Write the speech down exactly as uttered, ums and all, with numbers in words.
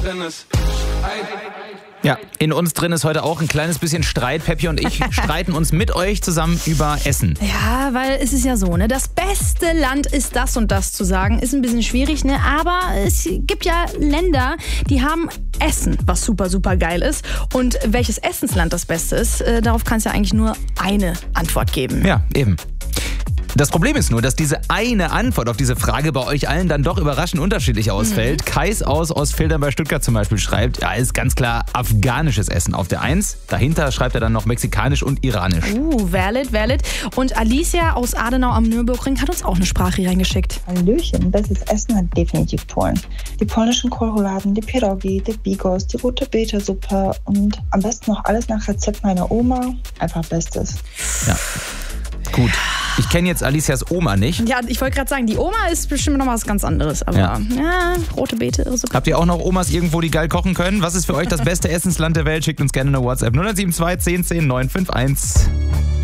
drin ist. Ja, in uns drin ist heute auch ein kleines bisschen Streit. Peppi und ich streiten uns mit euch zusammen über Essen. Ja, weil es ist ja so, ne? Das beste Land ist das und das zu sagen, ist ein bisschen schwierig, ne? Aber es gibt ja Länder, die haben Essen, was super, super geil ist. Und welches Essensland das Beste ist, äh, darauf kann es ja eigentlich nur eine Antwort geben. Ja, eben. Das Problem ist nur, dass diese eine Antwort auf diese Frage bei euch allen dann doch überraschend unterschiedlich ausfällt. Mhm. Kais aus Ostfildern bei Stuttgart zum Beispiel schreibt, ja, ist ganz klar afghanisches Essen auf der Eins. Dahinter schreibt er dann noch mexikanisch und iranisch. Uh, valid, valid. Und Alicia aus Adenau am Nürburgring hat uns auch eine Sprache reingeschickt. Hallöchen, bestes Essen hat definitiv Polen. Die polnischen Kohlrouladen, die Pierogi, die Bigos, die rote Beete-Suppe und am besten noch alles nach Rezept meiner Oma. Einfach Bestes. Ja, gut. Ich kenne jetzt Alicias Oma nicht. Ja, ich wollte gerade sagen, die Oma ist bestimmt noch was ganz anderes. Aber ja, ja rote Beete. Suppe. Habt ihr auch noch Omas irgendwo, die geil kochen können? Was ist für euch das beste Essensland der Welt? Schickt uns gerne eine WhatsApp null sieben zwei zehn zehn neun fünf eins.